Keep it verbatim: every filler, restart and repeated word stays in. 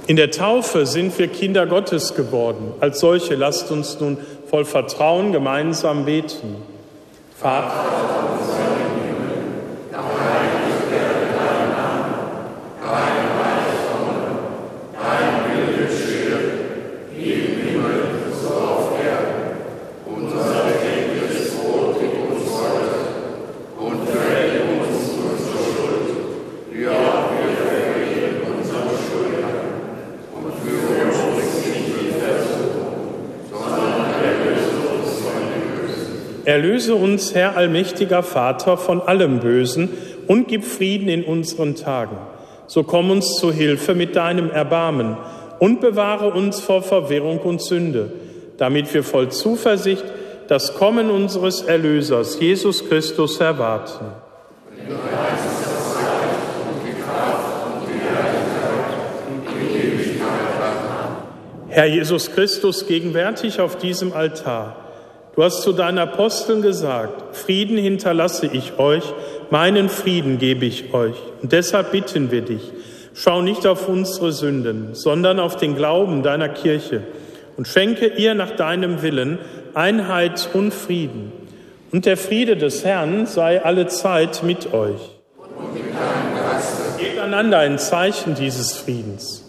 In der Taufe sind wir Kinder Gottes geworden. Als solche lasst uns nun voll Vertrauen gemeinsam beten. Vater, erlöse uns, Herr allmächtiger Vater, von allem Bösen und gib Frieden in unseren Tagen. So komm uns zu Hilfe mit deinem Erbarmen und bewahre uns vor Verwirrung und Sünde, damit wir voll Zuversicht das Kommen unseres Erlösers, Jesus Christus, erwarten. Herr Jesus Christus, gegenwärtig auf diesem Altar, du hast zu deinen Aposteln gesagt, Frieden hinterlasse ich euch, meinen Frieden gebe ich euch. Und deshalb bitten wir dich, schau nicht auf unsere Sünden, sondern auf den Glauben deiner Kirche und schenke ihr nach deinem Willen Einheit und Frieden. Und der Friede des Herrn sei allezeit mit euch. Und mit deinem Geiste. Gebt einander ein Zeichen dieses Friedens.